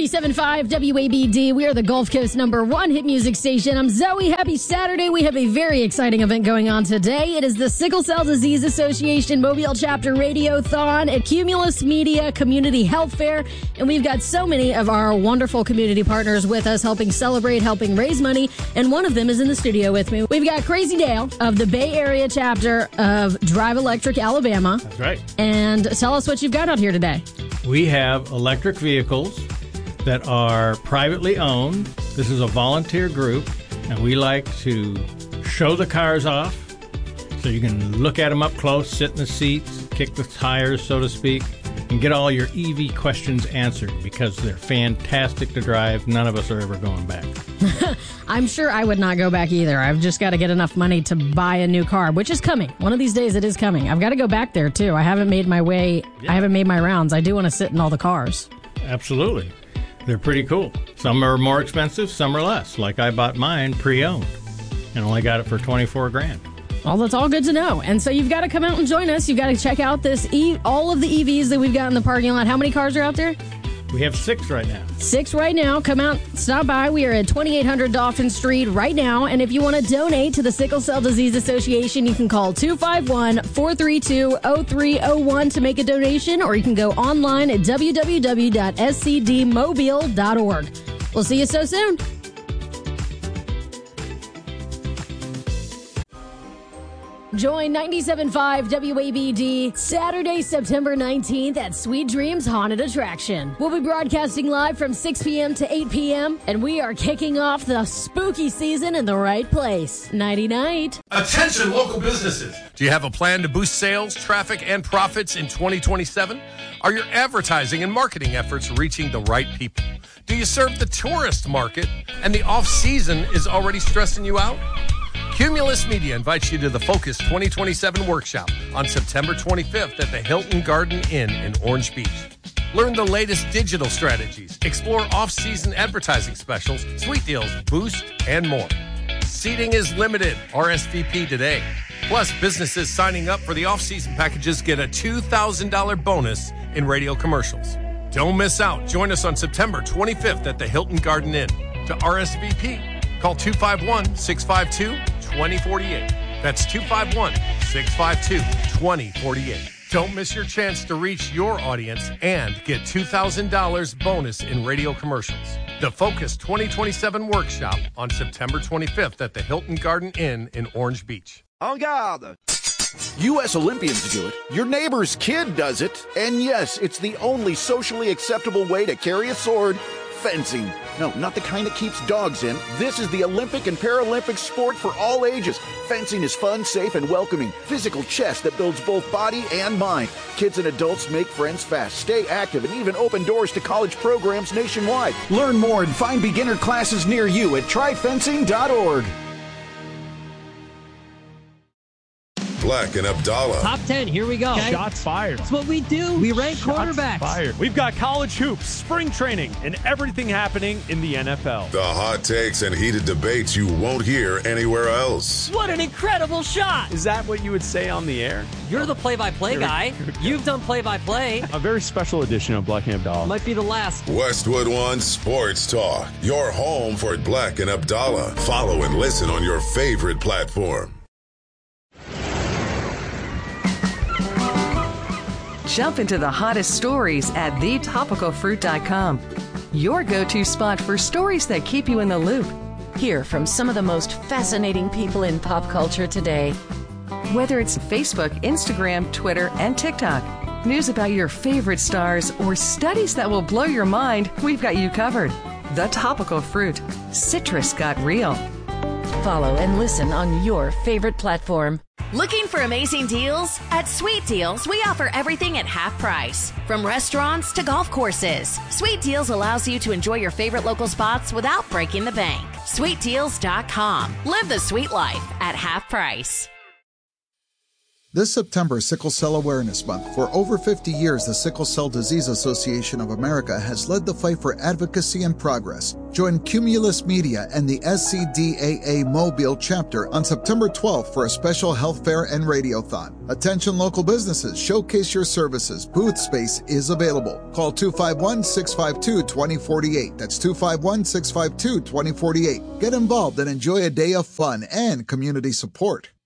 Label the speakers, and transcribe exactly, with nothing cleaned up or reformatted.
Speaker 1: ninety-seven point five W A B D. We are the Gulf Coast number one hit music station. I'm Zoe. Happy Saturday. We have a very exciting event going on today. It is the Sickle Cell Disease Association Mobile Chapter Radiothon at Cumulus Media Community Health Fair. And we've got so many of our wonderful community partners with us helping celebrate, helping raise money. And one of them is in the studio with me. We've got Crazy Dale of the Bay Area chapter of Drive Electric Alabama.
Speaker 2: That's right.
Speaker 1: And tell us what you've got out here today.
Speaker 2: We have electric vehicles that are privately owned. This is a volunteer group, and we like to show the cars off so you can look at them up close, sit in the seats, kick the tires, so to speak, and get all your E V questions answered because they're fantastic to drive. None of us are ever going back.
Speaker 1: I'm sure I would not go back either. I've just got to get enough money to buy a new car, which is coming. One of these days it is coming. I've got to go back there, too. I haven't made my way. Yeah. I haven't made my rounds. I do want to sit in all the cars.
Speaker 2: Absolutely. They're pretty cool. Some are more expensive, some are less. Like I bought mine pre-owned and only got it for twenty-four grand.
Speaker 1: Well, that's all good to know. And so you've got to come out and join us. You've got to check out this e- all of the E Vs that we've got in the parking lot. How many cars are out there?
Speaker 2: We have six right now.
Speaker 1: Six right now. Come out, stop by. We are at twenty-eight hundred Dauphin Street right now. And if you want to donate to the Sickle Cell Disease Association, you can call two five one, four three two, zero three zero one to make a donation, or you can go online at w w w dot s c d mobile dot org. We'll see you so soon. Join ninety-seven point five W A B D Saturday, September nineteenth at Sweet Dreams Haunted Attraction. We'll be broadcasting live from six p.m. to eight p.m. and we are kicking off the spooky season in the right place. Nighty-night.
Speaker 3: Attention local businesses. Do you have a plan to boost sales, traffic, and profits in twenty twenty-seven? Are your advertising and marketing efforts reaching the right people? Do you serve the tourist market and the off-season is already stressing you out? Cumulus Media invites you to the Focus twenty twenty-seven workshop on September twenty-fifth at the Hilton Garden Inn in Orange Beach. Learn the latest digital strategies, explore off-season advertising specials, sweet deals, boost, and more. Seating is limited. R S V P today. Plus, businesses signing up for the off-season packages get a two thousand dollars bonus in radio commercials. Don't miss out. Join us on September twenty-fifth at the Hilton Garden Inn. To R S V P, call two five one, six five two, two zero four eight. That's two five one, six five two, two zero four eight. Don't miss your chance to reach your audience and get two thousand dollars bonus in radio commercials. The Focus twenty twenty-seven workshop on September twenty-fifth at the Hilton Garden Inn in Orange Beach.
Speaker 4: En garde! U S Olympians do it. Your neighbor's kid does it. And yes, it's the only socially acceptable way to carry a sword. Fencing. No, not the kind that keeps dogs in. This is the Olympic and Paralympic sport for all ages. Fencing is fun, safe, and welcoming. Physical chess that builds both body and mind. Kids and adults make friends fast, stay active, and even open doors to college programs nationwide. Learn more and find beginner classes near you at try fencing dot org.
Speaker 5: Black and Abdallah.
Speaker 6: Top ten, here we go.
Speaker 7: Okay. Shots fired.
Speaker 6: That's what we do. We rank
Speaker 7: Shots
Speaker 6: quarterbacks.
Speaker 7: Fired. We've got college hoops, spring training, and everything happening in the N F L.
Speaker 5: The hot takes and heated debates you won't hear anywhere else.
Speaker 6: What an incredible shot.
Speaker 7: Is that what you would say on the air?
Speaker 6: You're the play-by-play guy. You've done play-by-play.
Speaker 7: A very special edition of Black and Abdallah.
Speaker 6: Might be the last.
Speaker 5: Westwood One Sports Talk. Your home for Black and Abdallah. Follow and listen on your favorite platform.
Speaker 8: Jump into the hottest stories at the topical fruit dot com. Your go-to spot for stories that keep you in the loop. Hear from some of the most fascinating people in pop culture today. Whether it's Facebook, Instagram, Twitter, and TikTok, news about your favorite stars, or studies that will blow your mind, we've got you covered. The Topical Fruit. Citrus got real. Follow and listen on your favorite platform.
Speaker 9: Looking for amazing deals? At Sweet Deals, we offer everything at half price. From restaurants to golf courses, Sweet Deals allows you to enjoy your favorite local spots without breaking the bank. sweet deals dot com. Live the sweet life at half price.
Speaker 10: This September is Sickle Cell Awareness Month. For over fifty years, the Sickle Cell Disease Association of America has led the fight for advocacy and progress. Join Cumulus Media and the S C D A A Mobile chapter on September twelfth for a special health fair and radiothon. Attention local businesses, showcase your services. Booth space is available. Call two five one, six five two, two zero four eight. That's two five one, six five two, two zero four eight. Get involved and enjoy a day of fun and community support.